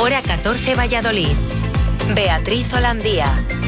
Hora 14 Valladolid. Beatriz Holandía.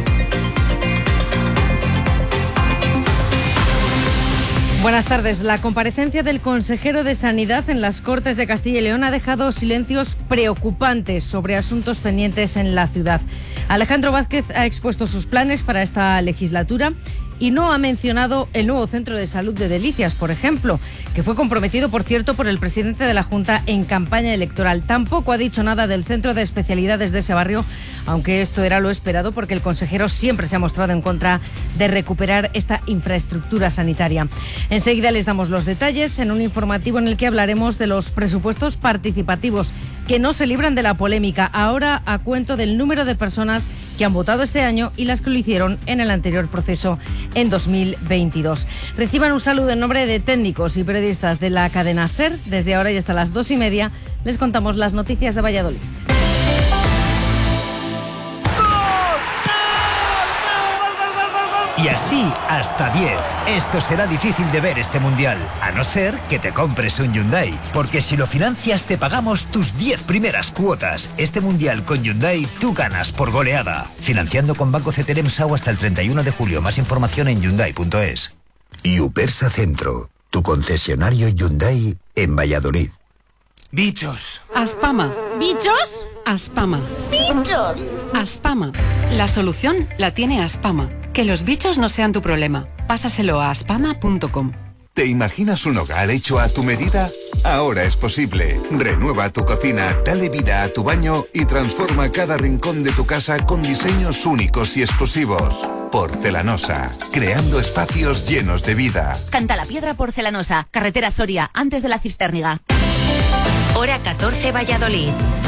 Buenas tardes. La comparecencia del consejero de Sanidad en las Cortes de Castilla y León ha dejado silencios preocupantes sobre asuntos pendientes en la ciudad. Alejandro Vázquez ha expuesto sus planes para esta legislatura y no ha mencionado el nuevo centro de salud de Delicias, por ejemplo, que fue comprometido, por cierto, por el presidente de la Junta en campaña electoral. Tampoco ha dicho nada del centro de especialidades de ese barrio, aunque esto era lo esperado porque el consejero siempre se ha mostrado en contra de recuperar esta infraestructura sanitaria. Enseguida les damos los detalles en un informativo en el que hablaremos de los presupuestos participativos que no se libran de la polémica, ahora a cuento del número de personas que han votado este año y las que lo hicieron en el anterior proceso en 2022. Reciban un saludo en nombre de técnicos y periodistas de la cadena SER. Desde ahora y hasta las 2:30 les contamos las noticias de Valladolid. Y así hasta 10. Esto será difícil de ver este mundial, a no ser que te compres un Hyundai. Porque si lo financias te pagamos tus 10 primeras cuotas. Este mundial con Hyundai tú ganas por goleada. Financiando con Banco CTLM SAU hasta el 31 de julio. Más información en Hyundai.es. Yupersa Centro, tu concesionario Hyundai en Valladolid. Bichos. Aspama. ¿Bichos? Aspama. ¡Bichos! Aspama. La solución la tiene Aspama. Que los bichos no sean tu problema. Pásaselo a aspama.com. ¿Te imaginas un hogar hecho a tu medida? Ahora es posible. Renueva tu cocina, dale vida a tu baño y transforma cada rincón de tu casa con diseños únicos y exclusivos. Porcelanosa, creando espacios llenos de vida. Cantalapiedra Porcelanosa, carretera Soria, antes de la Cistérniga. Hora 14 Valladolid.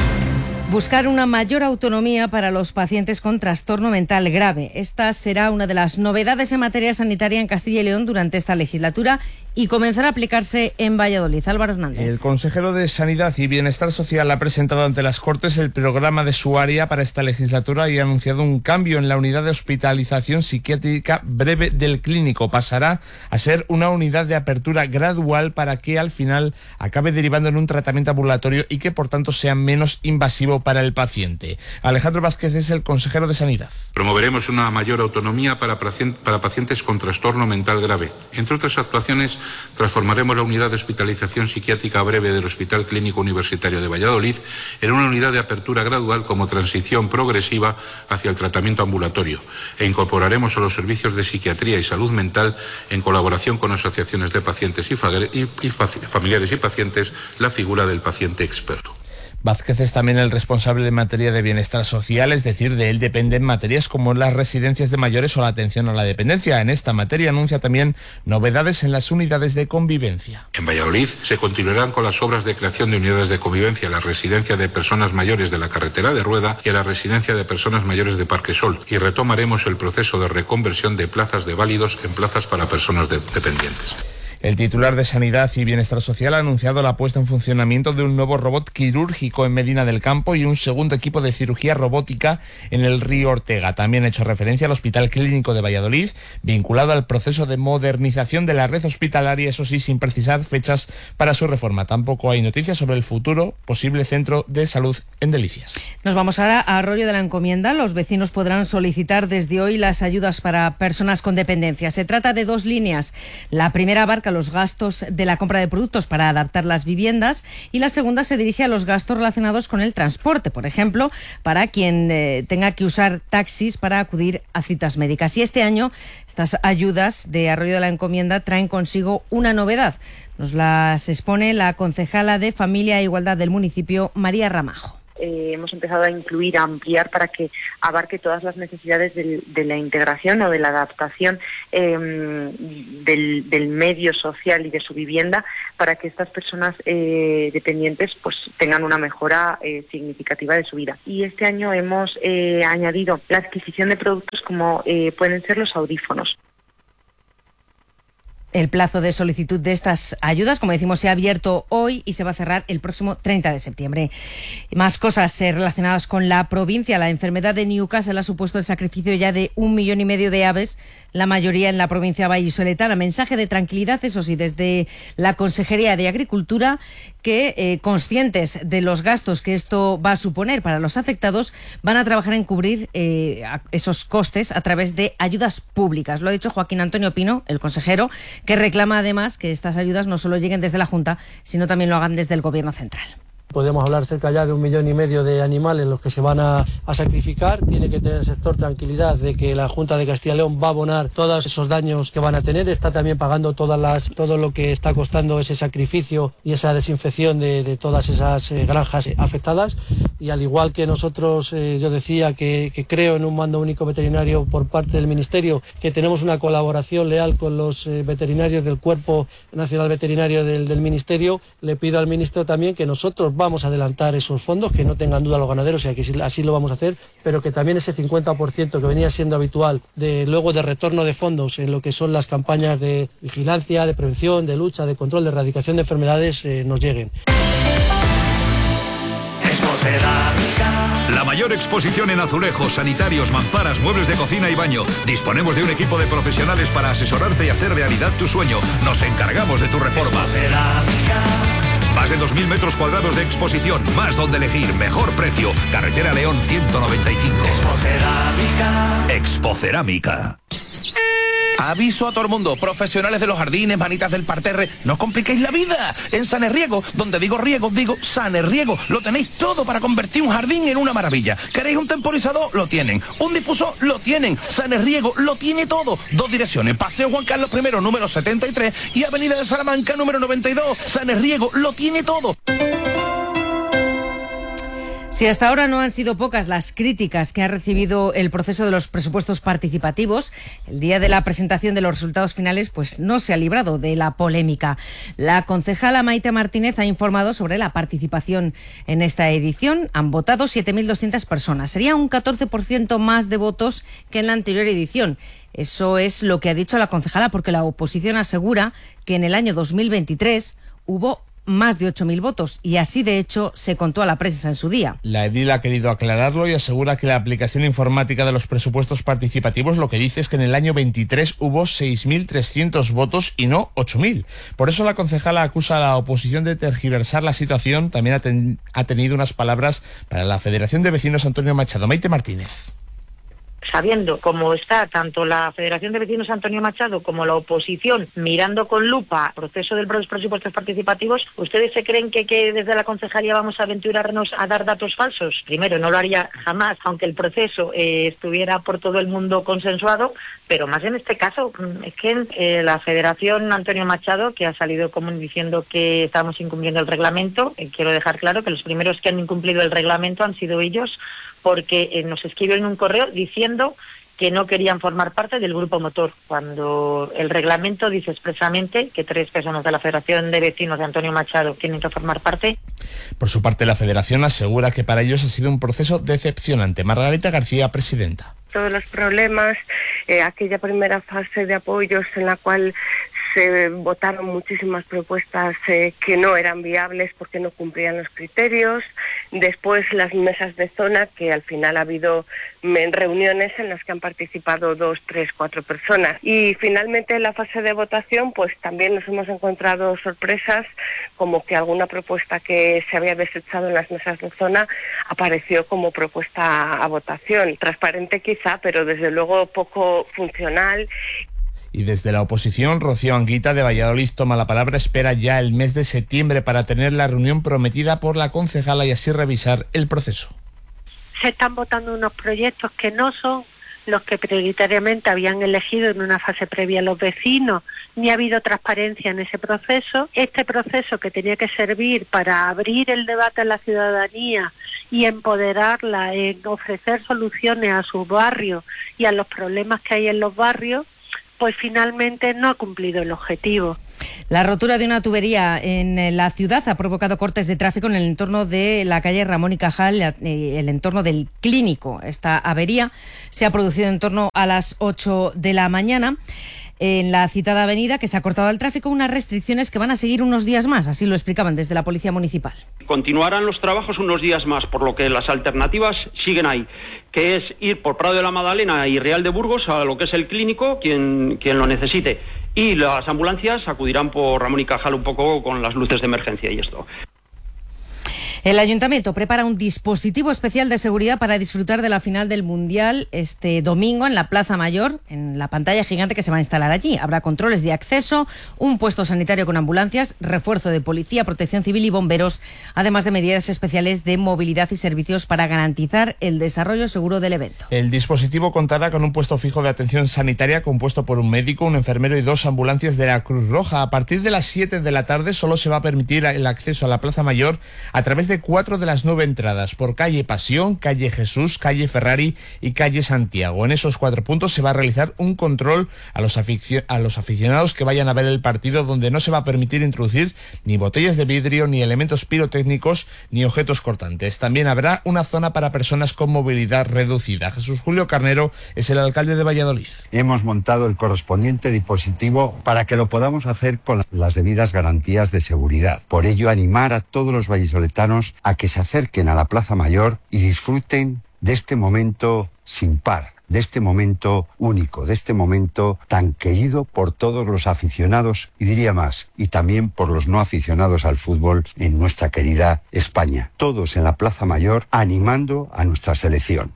Buscar una mayor autonomía para los pacientes con trastorno mental grave. Esta será una de las novedades en materia sanitaria en Castilla y León durante esta legislatura y comenzará a aplicarse en Valladolid. Álvaro Hernández. El consejero de Sanidad y Bienestar Social ha presentado ante las Cortes el programa de su área para esta legislatura y ha anunciado un cambio en la unidad de hospitalización psiquiátrica breve del clínico. Pasará a ser una unidad de apertura gradual para que al final acabe derivando en un tratamiento ambulatorio y que por tanto sea menos invasivo para el paciente. Alejandro Vázquez es el consejero de Sanidad. Promoveremos una mayor autonomía para pacientes con trastorno mental grave. Entre otras actuaciones, transformaremos la unidad de hospitalización psiquiátrica breve del Hospital Clínico Universitario de Valladolid en una unidad de apertura gradual como transición progresiva hacia el tratamiento ambulatorio e incorporaremos a los servicios de psiquiatría y salud mental, en colaboración con asociaciones de pacientes y familiares y pacientes, la figura del paciente experto. Vázquez es también el responsable en materia de bienestar social, es decir, de él dependen materias como las residencias de mayores o la atención a la dependencia. En esta materia anuncia también novedades en las unidades de convivencia. En Valladolid se continuarán con las obras de creación de unidades de convivencia, la residencia de personas mayores de la Carretera de Rueda y la residencia de personas mayores de Parque Sol, y retomaremos el proceso de reconversión de plazas de válidos en plazas para personas dependientes. El titular de Sanidad y Bienestar Social ha anunciado la puesta en funcionamiento de un nuevo robot quirúrgico en Medina del Campo y un segundo equipo de cirugía robótica en el Río Ortega. También ha hecho referencia al Hospital Clínico de Valladolid, vinculado al proceso de modernización de la red hospitalaria, eso sí, sin precisar fechas para su reforma. Tampoco hay noticias sobre el futuro posible centro de salud en Delicias. Nos vamos ahora a Arroyo de la Encomienda. Los vecinos podrán solicitar desde hoy las ayudas para personas con dependencia. Se trata de 2 líneas. La primera abarca los gastos de la compra de productos para adaptar las viviendas y la segunda se dirige a los gastos relacionados con el transporte, por ejemplo, para quien tenga que usar taxis para acudir a citas médicas. Y este año estas ayudas de Arroyo de la Encomienda traen consigo una novedad. Nos las expone la concejala de Familia e Igualdad del municipio, María Ramajo. Hemos empezado a incluir, a ampliar para que abarque todas las necesidades de la integración o de la adaptación del medio social y de su vivienda, para que estas personas dependientes pues tengan una mejora significativa de su vida. Y este año hemos añadido la adquisición de productos como pueden ser los audífonos. El plazo de solicitud de estas ayudas, como decimos, se ha abierto hoy y se va a cerrar el próximo 30 de septiembre. Más cosas relacionadas con la provincia. La enfermedad de Newcastle ha supuesto el sacrificio ya de 1,5 millones de aves, la mayoría en la provincia vallisoletana. Mensaje de tranquilidad, eso sí, desde la Consejería de Agricultura, que conscientes de los gastos que esto va a suponer para los afectados, van a trabajar en cubrir esos costes a través de ayudas públicas. Lo ha dicho Joaquín Antonio Pino, el consejero, que reclama además que estas ayudas no solo lleguen desde la Junta, sino también lo hagan desde el Gobierno central. Podemos hablar cerca ya de 1,5 millones de animales los que se van a sacrificar. Tiene que tener el sector tranquilidad de que la Junta de Castilla y León va a abonar todos esos daños que van a tener. Está también pagando todo lo que está costando ese sacrificio y esa desinfección de todas esas granjas afectadas. Y al igual que nosotros, yo decía que creo en un mando único veterinario por parte del Ministerio, que tenemos una colaboración leal con los veterinarios del Cuerpo Nacional Veterinario del Ministerio, le pido al Ministro también que nosotros vamos a adelantar esos fondos, que no tengan duda los ganaderos, o sea, que así lo vamos a hacer, pero que también ese 50% que venía siendo habitual luego de retorno de fondos en lo que son las campañas de vigilancia, de prevención, de lucha, de control, de erradicación de enfermedades, nos lleguen. La mayor exposición en azulejos, sanitarios, mamparas, muebles de cocina y baño. Disponemos de un equipo de profesionales para asesorarte y hacer realidad tu sueño. Nos encargamos de tu reforma. Más de 2.000 metros cuadrados de exposición, más donde elegir, mejor precio. Carretera León 195. Expocerámica. Aviso a todo el mundo, profesionales de los jardines, manitas del parterre, no os compliquéis la vida. En Sanerriego, donde digo riego, digo Sanerriego, lo tenéis todo para convertir un jardín en una maravilla. ¿Queréis un temporizador? Lo tienen. ¿Un difusor? Lo tienen. Sanerriego lo tiene todo. 2 direcciones, Paseo Juan Carlos I, número 73 y Avenida de Salamanca, número 92. Sanerriego lo tiene todo. Si hasta ahora no han sido pocas las críticas que ha recibido el proceso de los presupuestos participativos, el día de la presentación de los resultados finales pues no se ha librado de la polémica. La concejala Maite Martínez ha informado sobre la participación en esta edición. Han votado 7.200 personas. Sería un 14% más de votos que en la anterior edición. Eso es lo que ha dicho la concejala, porque la oposición asegura que en el año 2023 hubo más de 8.000 votos, y así de hecho se contó a la prensa en su día. La edil ha querido aclararlo y asegura que la aplicación informática de los presupuestos participativos lo que dice es que en el año 23 hubo 6.300 votos y no 8.000. Por eso la concejala acusa a la oposición de tergiversar la situación. También ha tenido unas palabras para la Federación de Vecinos Antonio Machado. Maite Martínez. Sabiendo cómo está tanto la Federación de Vecinos Antonio Machado como la oposición mirando con lupa el proceso de los presupuestos participativos, ¿ustedes se creen que desde la concejalía vamos a aventurarnos a dar datos falsos? Primero, no lo haría jamás, aunque el proceso estuviera por todo el mundo consensuado, pero más en este caso es que la Federación Antonio Machado, que ha salido como diciendo que estamos incumpliendo el reglamento, quiero dejar claro que los primeros que han incumplido el reglamento han sido ellos, porque nos escribieron un correo diciendo que no querían formar parte del grupo motor, cuando el reglamento dice expresamente que 3 personas de la Federación de Vecinos de Antonio Machado tienen que formar parte. Por su parte, la Federación asegura que para ellos ha sido un proceso decepcionante. Margarita García, presidenta. Todos los problemas, aquella primera fase de apoyos en la cual se votaron muchísimas propuestas que no eran viables porque no cumplían los criterios. Después las mesas de zona, que al final ha habido reuniones en las que han participado 2, 3, 4 personas. Y finalmente en la fase de votación pues también nos hemos encontrado sorpresas, como que alguna propuesta que se había desechado en las mesas de zona apareció como propuesta a votación. Transparente quizá, pero desde luego poco funcional. Y desde la oposición, Rocío Anguita de Valladolid toma la palabra. Espera ya el mes de septiembre para tener la reunión prometida por la concejala y así revisar el proceso. Se están votando unos proyectos que no son los que prioritariamente habían elegido en una fase previa los vecinos, ni ha habido transparencia en ese proceso. Este proceso, que tenía que servir para abrir el debate a la ciudadanía y empoderarla en ofrecer soluciones a sus barrios y a los problemas que hay en los barrios, pues finalmente no ha cumplido el objetivo. La rotura de una tubería en la ciudad ha provocado cortes de tráfico en el entorno de la calle Ramón y Cajal, el entorno del Clínico. Esta avería se ha producido en torno a las 8 de la mañana. en la citada avenida, que se ha cortado al tráfico, unas restricciones que van a seguir unos días más, así lo explicaban desde la Policía Municipal. Continuarán los trabajos unos días más, por lo que las alternativas siguen ahí, que es ir por Prado de la Magdalena y Real de Burgos a lo que es el clínico, quien lo necesite. Y las ambulancias acudirán por Ramón y Cajal un poco con las luces de emergencia y esto. El Ayuntamiento prepara un dispositivo especial de seguridad para disfrutar de la final del Mundial este domingo en la Plaza Mayor, en la pantalla gigante que se va a instalar allí. Habrá controles de acceso, un puesto sanitario con ambulancias, refuerzo de policía, protección civil y bomberos, además de medidas especiales de movilidad y servicios para garantizar el desarrollo seguro del evento. El dispositivo contará con un puesto fijo de atención sanitaria compuesto por un médico, un enfermero y 2 ambulancias de la Cruz Roja. A partir de las 7 de la tarde solo se va a permitir el acceso a la Plaza Mayor a través de 4 de las 9 entradas, por calle Pasión, calle Jesús, calle Ferrari y calle Santiago. En esos 4 puntos se va a realizar un control a los aficionados que vayan a ver el partido, donde no se va a permitir introducir ni botellas de vidrio, ni elementos pirotécnicos, ni objetos cortantes. También habrá una zona para personas con movilidad reducida. Jesús Julio Carnero es el alcalde de Valladolid. Hemos montado el correspondiente dispositivo para que lo podamos hacer con las debidas garantías de seguridad. Por ello, animar a todos los vallisoletanos a que se acerquen a la Plaza Mayor y disfruten de este momento sin par, de este momento único, de este momento tan querido por todos los aficionados y diría más, y también por los no aficionados al fútbol en nuestra querida España. Todos en la Plaza Mayor animando a nuestra selección.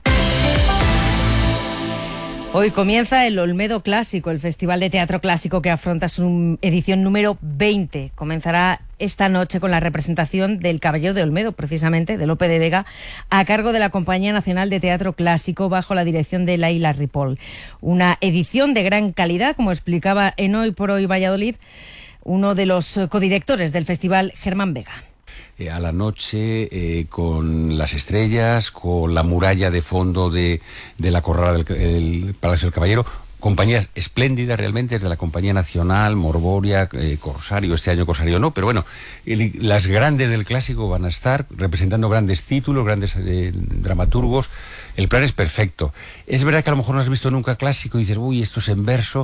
Hoy comienza el Olmedo Clásico, el Festival de Teatro Clásico que afronta su edición número 20. Comenzará esta noche con la representación del Caballero de Olmedo, precisamente, de Lope de Vega, a cargo de la Compañía Nacional de Teatro Clásico, bajo la dirección de Laila Ripoll. Una edición de gran calidad, como explicaba en Hoy por Hoy Valladolid, uno de los codirectores del festival, Germán Vega. A la noche, con las estrellas, con la muralla de fondo de la corrala del Palacio del Caballero, compañías espléndidas realmente, desde la Compañía Nacional, Morboria, Corsario, este año Corsario no, pero bueno, las grandes del clásico van a estar representando grandes títulos, grandes dramaturgos. El plan es perfecto. Es verdad que a lo mejor no has visto nunca clásico y dices, uy, esto es en verso.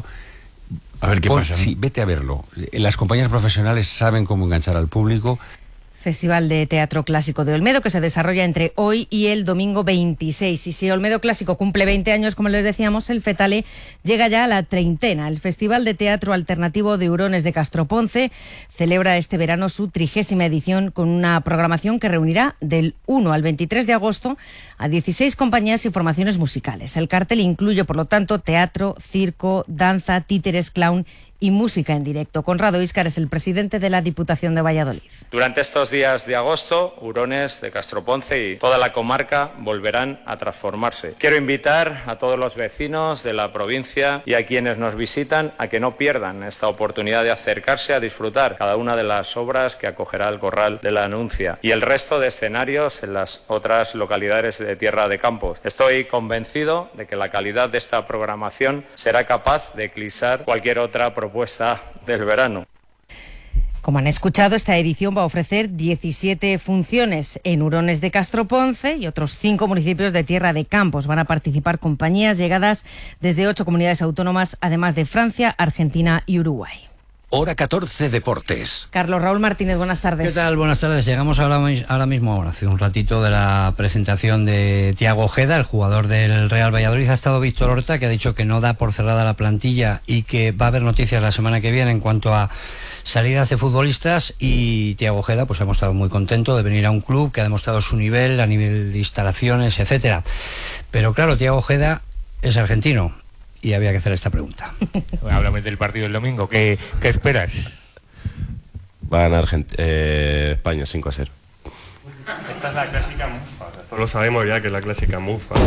A ver qué pasa, ¿no? Sí, vete a verlo. Las compañías profesionales saben cómo enganchar al público. Festival de Teatro Clásico de Olmedo, que se desarrolla entre hoy y el domingo 26. Y si Olmedo Clásico cumple 20 años, como les decíamos, el Fetale llega ya a la treintena. El Festival de Teatro Alternativo de Hurones de Castroponce celebra este verano su 30ª edición, con una programación que reunirá del 1 al 23 de agosto a 16 compañías y formaciones musicales. El cartel incluye, por lo tanto, teatro, circo, danza, títeres, clown y música en directo. Conrado Íscar es el presidente de la Diputación de Valladolid. Durante estos días de agosto, Hurones de Castroponce y toda la comarca volverán a transformarse. Quiero invitar a todos los vecinos de la provincia y a quienes nos visitan a que no pierdan esta oportunidad de acercarse a disfrutar cada una de las obras que acogerá el Corral de la Anuncia y el resto de escenarios en las otras localidades de Tierra de Campos. Estoy convencido de que la calidad de esta programación será capaz de eclipsar cualquier otra propuesta del verano. Como han escuchado, esta edición va a ofrecer 17 funciones en Hurones de Castroponce y otros 5 municipios de Tierra de Campos. Van a participar compañías llegadas desde 8 comunidades autónomas, además de Francia, Argentina y Uruguay. Hora 14 Deportes. Carlos Raúl Martínez, buenas tardes. ¿Qué tal? Buenas tardes. Llegamos ahora mismo, hace un ratito, de la presentación de Thiago Ojeda, el jugador del Real Valladolid. Ha estado Víctor Horta, que ha dicho que no da por cerrada la plantilla y que va a haber noticias la semana que viene en cuanto a salidas de futbolistas. Y Thiago Ojeda, pues hemos estado muy contento de venir a un club que ha demostrado su nivel a nivel de instalaciones, etcétera. Pero claro, Thiago Ojeda es argentino. Y había que hacer esta pregunta. Háblame del partido del domingo. ¿Qué esperas? Va a ganar España 5-0. Esta es la clásica mufa. Esto lo sabemos ya, que es la clásica mufa.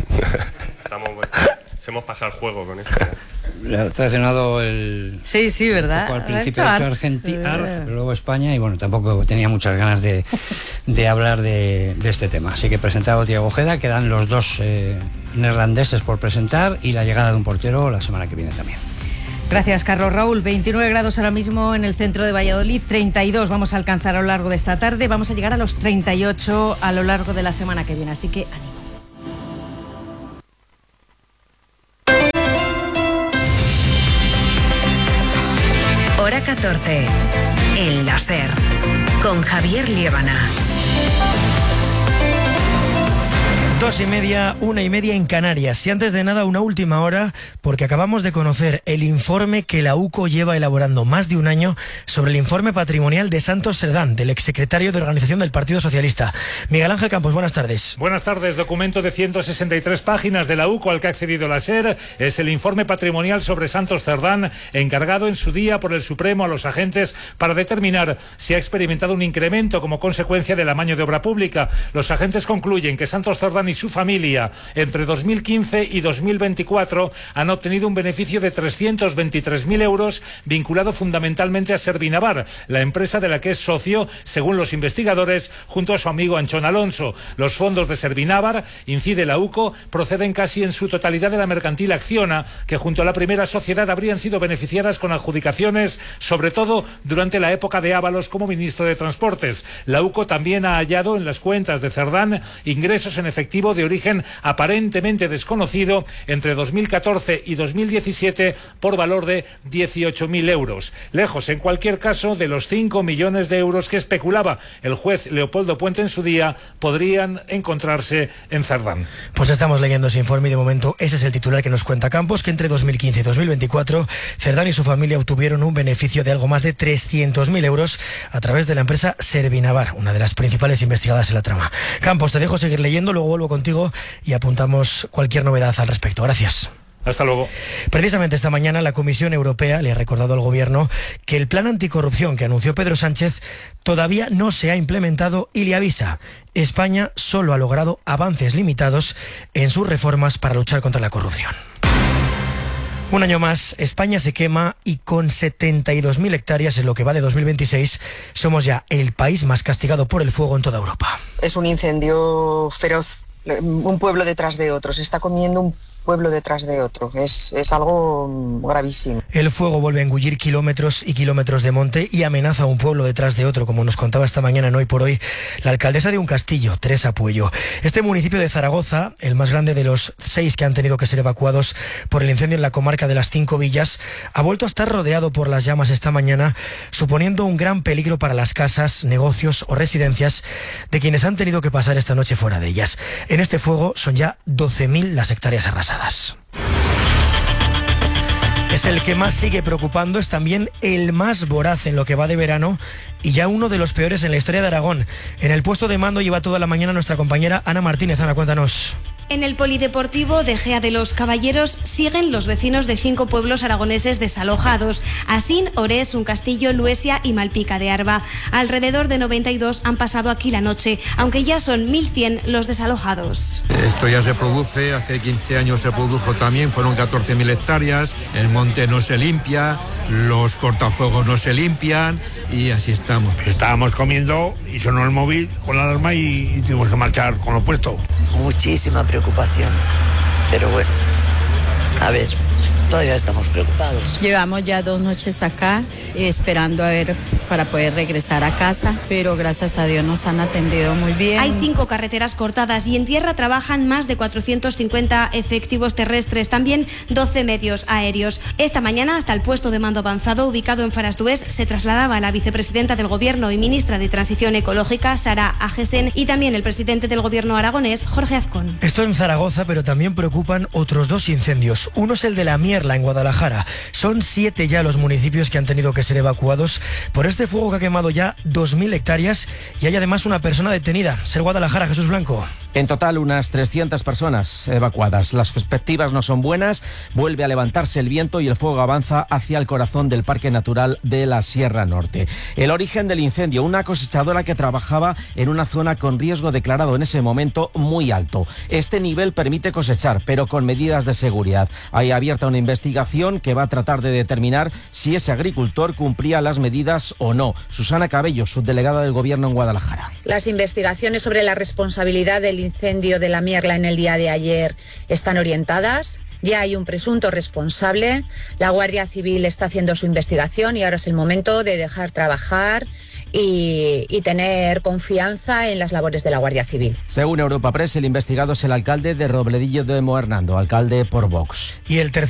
Hemos pasado el juego con esto. Le ha traicionado el... Sí, ¿verdad? Al principio ha hecho Argentina, pero luego España, y bueno, tampoco tenía muchas ganas de hablar de este tema. Así que he presentado a Thiago Ojeda, quedan los 2 neerlandeses por presentar y la llegada de un portero la semana que viene también. Gracias, Carlos Raúl. 29 grados ahora mismo en el centro de Valladolid, 32 vamos a alcanzar a lo largo de esta tarde, vamos a llegar a los 38 a lo largo de la semana que viene, así que ánimo. 14. El láser. Con Javier Liébana. 2:30, 1:30 en Canarias. Y antes de nada, una última hora, porque acabamos de conocer el informe que la UCO lleva elaborando más de un año sobre el informe patrimonial de Santos Cerdán, del exsecretario de Organización del Partido Socialista. Miguel Ángel Campos, buenas tardes. Buenas tardes. Documento de 163 páginas de la UCO al que ha accedido la SER. Es el informe patrimonial sobre Santos Cerdán, encargado en su día por el Supremo a los agentes para determinar si ha experimentado un incremento como consecuencia del amaño de obra pública. Los agentes concluyen que Santos Cerdán y su familia entre 2015 y 2024 han obtenido un beneficio de 323.000 euros vinculado fundamentalmente a Servinavar, la empresa de la que es socio, según los investigadores, junto a su amigo Anchón Alonso. Los fondos de Servinavar, incide la UCO, proceden casi en su totalidad de la mercantil Acciona, que junto a la primera sociedad habrían sido beneficiadas con adjudicaciones, sobre todo durante la época de Ábalos como ministro de Transportes. La UCO también ha hallado en las cuentas de Cerdán ingresos en efectivo de origen aparentemente desconocido entre 2014 y 2017 por valor de 18.000 euros. Lejos, en cualquier caso, de los 5 millones de euros que especulaba el juez Leopoldo Puente en su día, podrían encontrarse en Cerdán. Pues estamos leyendo ese informe y de momento ese es el titular que nos cuenta Campos, que entre 2015 y 2024 Cerdán y su familia obtuvieron un beneficio de algo más de 300.000 euros a través de la empresa Servinavar, una de las principales investigadas en la trama. Campos, te dejo seguir leyendo, luego vuelvo contigo y apuntamos cualquier novedad al respecto. Gracias. Hasta luego. Precisamente esta mañana la Comisión Europea le ha recordado al Gobierno que el plan anticorrupción que anunció Pedro Sánchez todavía no se ha implementado y le avisa: España solo ha logrado avances limitados en sus reformas para luchar contra la corrupción. Un año más, España se quema y con 72.000 hectáreas en lo que va de 2026 somos ya el país más castigado por el fuego en toda Europa. Es un incendio feroz, un pueblo detrás de otro, se está comiendo un pueblo detrás de otro, es algo gravísimo. El fuego vuelve a engullir kilómetros y kilómetros de monte y amenaza a un pueblo detrás de otro, como nos contaba esta mañana en Hoy por Hoy la alcaldesa de Uncastillo, Teresa Puello. Este municipio de Zaragoza, el más grande de los 6 que han tenido que ser evacuados por el incendio en la comarca de las 5 villas, ha vuelto a estar rodeado por las llamas esta mañana, suponiendo un gran peligro para las casas, negocios o residencias de quienes han tenido que pasar esta noche fuera de ellas. En este fuego son ya 12.000 las hectáreas arrasadas. Es el que más sigue preocupando, es también el más voraz en lo que va de verano y ya uno de los peores en la historia de Aragón. En el puesto de mando lleva toda la mañana nuestra compañera Ana Martínez. Ana, cuéntanos. En el polideportivo de Gea de los Caballeros siguen los vecinos de 5 pueblos aragoneses desalojados: Asín, Orés, Uncastillo, Luesia y Malpica de Arba. Alrededor de 92 han pasado aquí la noche, aunque ya son 1.100 los desalojados. Esto ya se produce, hace 15 años se produjo también, fueron 14.000 hectáreas, el monte no se limpia, los cortafuegos no se limpian y así estamos. Estábamos comiendo y sonó el móvil con la alarma y tuvimos que marchar con lo puesto. Muchísima preocupación, pero bueno, a ver, todavía estamos preocupados. Llevamos ya 2 noches acá esperando a ver para poder regresar a casa, pero gracias a Dios nos han atendido muy bien. Hay 5 carreteras cortadas y en tierra trabajan más de 450 efectivos terrestres, también 12 medios aéreos. Esta mañana hasta el puesto de mando avanzado ubicado en Farastués se trasladaba la vicepresidenta del Gobierno y ministra de Transición Ecológica, Sara Agesen, y también el presidente del Gobierno aragonés, Jorge Azcón. Esto en Zaragoza, pero también preocupan otros 2 incendios. Uno es el de la Mierla, en Guadalajara. Son 7 ya los municipios que han tenido que ser evacuados por este fuego que ha quemado ya 2.000 hectáreas y hay además una persona detenida. Ser Guadalajara, Jesús Blanco. En total, unas 300 personas evacuadas. Las perspectivas no son buenas. Vuelve a levantarse el viento y el fuego avanza hacia el corazón del Parque Natural de la Sierra Norte. El origen del incendio: una cosechadora que trabajaba en una zona con riesgo declarado en ese momento muy alto. Este nivel permite cosechar, pero con medidas de seguridad. Hay abierta una investigación que va a tratar de determinar si ese agricultor cumplía las medidas o no. Susana Cabello, subdelegada del Gobierno en Guadalajara. Las investigaciones sobre la responsabilidad del incendio de la Mierla en el día de ayer están orientadas. Ya hay un presunto responsable. La Guardia Civil está haciendo su investigación y ahora es el momento de dejar trabajar y tener confianza en las labores de la Guardia Civil. Según Europa Press, el investigado es el alcalde de Robledillo de Moernando, alcalde por Vox. Y el tercer